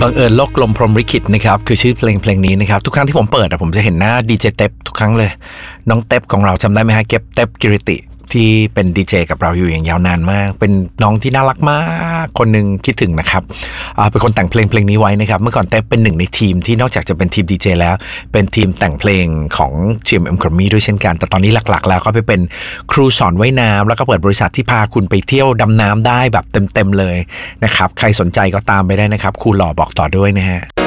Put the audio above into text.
บังเอิญโลกกลมพรหมลิขิตนะครับคือชื่อเพลงนี้นะครับทุกครั้งที่ผมเปิดผมจะเห็นหน้าดีเจเต็บทุกครั้งเลยน้องเต็บของเราจำได้ไหมฮะเต็บกิริติที่เป็นดีเจกับเราอยู่อย่างยาวนานมากเป็นน้องที่น่ารักมากคนหนึ่งคิดถึงนะครับเป็นคนแต่งเพลงนี้ไว้นะครับเมื่อก่อนเต็บเป็นหนึ่งในทีมที่นอกจากจะเป็นทีมดีเจแล้วเป็นทีมแต่งเพลงของ GMM Grammy ด้วยเช่นกันแต่ตอนนี้หลักๆแล้วก็ไปเป็นครูสอนว่ายน้ำแล้วก็เปิดบริษัทที่พาคุณไปเที่ยวดำน้ำได้แบบเต็มๆเลยนะครับใครสนใจก็ตามไปได้นะครับครูหล่อบอกต่อด้วยนะฮะ